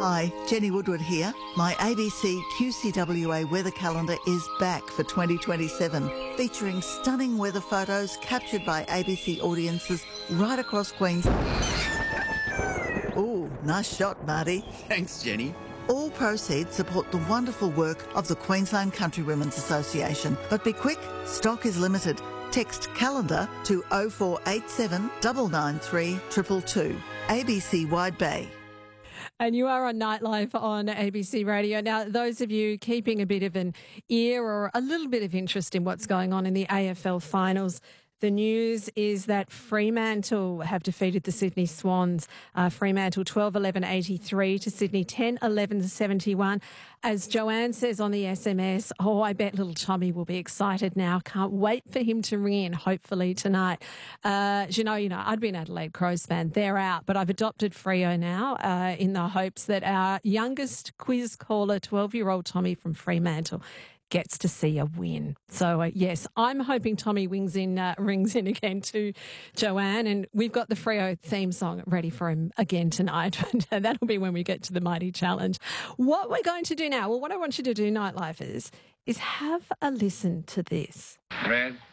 Hi, Jenny Woodward here. My ABC QCWA weather calendar is back for 2027, featuring stunning weather photos captured by ABC audiences right across Queensland. Ooh, nice shot, Marty. Thanks, Jenny. All proceeds support the wonderful work of the Queensland Country Women's Association. But be quick, stock is limited. Text calendar to 0487 993 222. ABC Wide Bay. And you are on Nightlife on ABC Radio. Now, those of you keeping a bit of an ear or a little bit of interest in what's going on in the AFL finals, the news is that Fremantle have defeated the Sydney Swans. Fremantle 12-11-83 to Sydney 10-11-71. As Joanne says on the SMS, I bet little Tommy will be excited now. Can't wait for him to ring in, hopefully tonight. You know, I'd been Adelaide Crows fan. They're out, but I've adopted Freo now in the hopes that our youngest quiz caller, 12-year-old Tommy from Fremantle, gets to see a win. So, yes, I'm hoping Tommy rings in again to Joanne, and we've got the Freo theme song ready for him again tonight. That'll be when we get to the Mighty Challenge. What we're going to do now, well, what I want you to do, Nightlifers, is have a listen to this. Red,